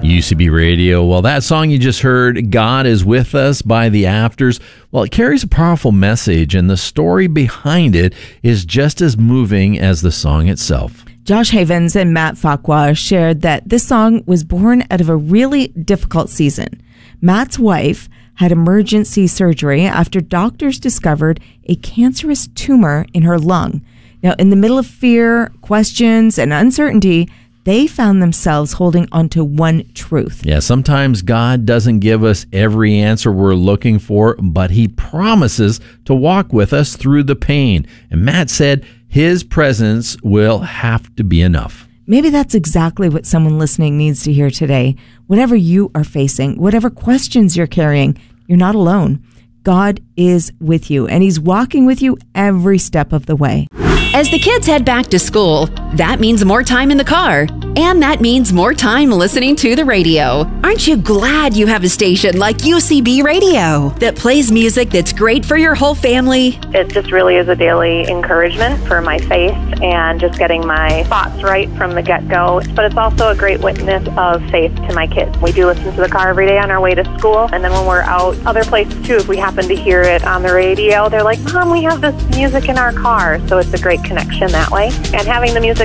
UCB Radio. Well, that song you just heard, God is With Us by The Afters, well, it carries a powerful message, and the story behind it is just as moving as the song itself. Josh Havens and Matt Fakwa shared that this song was born out of a really difficult season. Matt's wife had emergency surgery after doctors discovered a cancerous tumor in her lung. Now, in the middle of fear, questions, and uncertainty, they found themselves holding onto one truth. Yeah, sometimes God doesn't give us every answer we're looking for, but He promises to walk with us through the pain. And Matt said His presence will have to be enough. Maybe that's exactly what someone listening needs to hear today. Whatever you are facing, whatever questions you're carrying, you're not alone. God is with you, and He's walking with you every step of the way. As the kids head back to school, that means more time in the car, and that means more time listening to the radio. Aren't you glad you have a station like UCB Radio that plays music that's great for your whole family? It just really is a daily encouragement for my faith and just getting my thoughts right from the get-go. But it's also a great witness of faith to my kids. We do listen to the car every day on our way to school, and then when we're out other places too, if we happen to hear it on the radio, they're like, Mom, we have this music in our car. So it's a great connection that way. And having the music